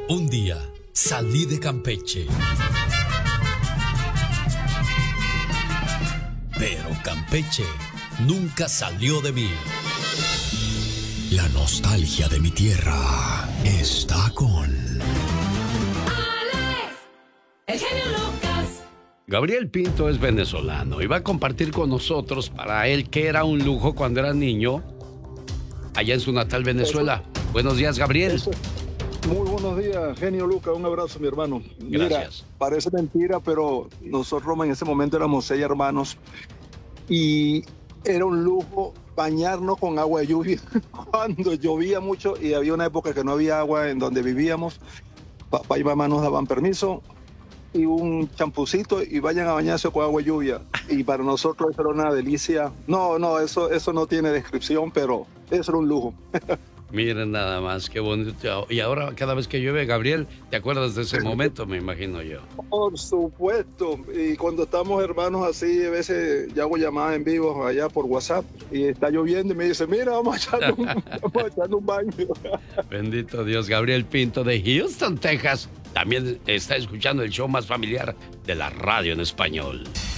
Un día salí de Campeche, pero Campeche nunca salió de mí. La nostalgia de mi tierra está con Alex, el genio Lucas. Gabriel Pinto es venezolano y va a compartir con nosotros para él que era un lujo cuando era niño allá en su natal Venezuela. Buenos días, Gabriel. Muy buenos días, genio Lucas, un abrazo, mi hermano. Gracias. Mira, parece mentira, pero nosotros en ese momento éramos 6 hermanos y era un lujo bañarnos con agua de lluvia cuando llovía mucho y había una época que no había agua en donde vivíamos. Papá y mamá nos daban permiso y un champucito y vayan a bañarse con agua de lluvia. Y para nosotros eso era una delicia. No, eso no tiene descripción, pero eso era un lujo. Miren nada más, qué bonito. Y ahora cada vez que llueve, Gabriel, ¿te acuerdas de ese momento? Me imagino yo. Por supuesto. Y cuando estamos hermanos así, a veces yo hago llamadas en vivo allá por WhatsApp y está lloviendo y me dice, mira, vamos a echarle un baño. Bendito Dios. Gabriel Pinto de Houston, Texas, también está escuchando el show más familiar de la radio en español.